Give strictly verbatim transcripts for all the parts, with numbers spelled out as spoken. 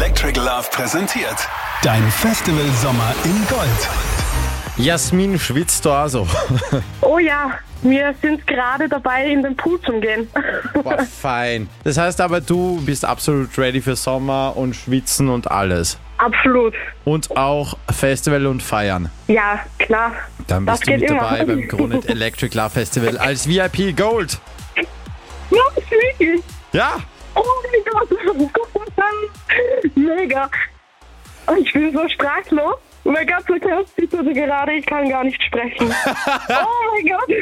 Electric Love präsentiert dein Festival Sommer in Gold. Jasmin, schwitzt du also? Oh ja, wir sind gerade dabei, in den Pool zu gehen. Boah, fein. Das heißt aber, du bist absolut ready für Sommer und Schwitzen und alles. Absolut. Und auch Festival und Feiern. Ja, klar. Dann Das bist du geht mit immer. dabei beim Kronet Electric Love Festival als V I P Gold. Ja, wirklich. Ja, Oh mein Gott. Mega. Oh, ich bin so sprachlos. Oh mein Gott, so krass sieht das gerade, ich kann gar nicht sprechen. Oh mein Gott.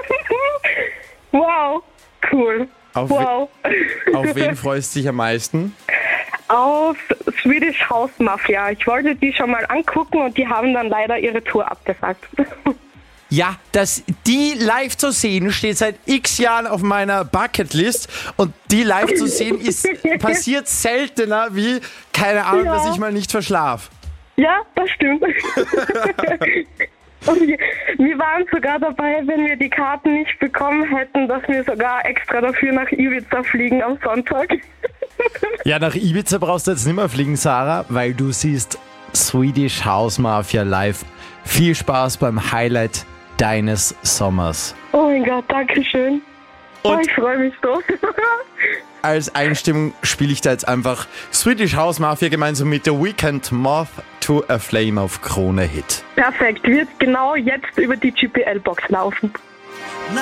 Wow. Cool. Auf, Wow. auf wen freust du dich am meisten? Auf Swedish House Mafia. Ich wollte die schon mal angucken und die haben dann leider ihre Tour abgesagt. Ja, das, die live zu sehen steht seit x Jahren auf meiner Bucketlist und die live zu sehen ist passiert seltener wie, keine Ahnung, Ja. dass ich mal nicht verschlaf. Ja, das stimmt. Und wir, wir waren sogar dabei, wenn wir die Karten nicht bekommen hätten, dass wir sogar extra dafür nach Ibiza fliegen am Sonntag. Ja, nach Ibiza brauchst du jetzt nicht mehr fliegen, Sarah, weil du siehst Swedish House Mafia live. Viel Spaß beim Highlight deines Sommers. Oh mein Gott, danke schön. Oh, Und ich freue mich so. als Einstimmung spiele ich da jetzt einfach Swedish House Mafia gemeinsam mit The Weeknd Moth to a Flame auf Krone Hit. Perfekt, wird genau jetzt über die G P L-Box laufen.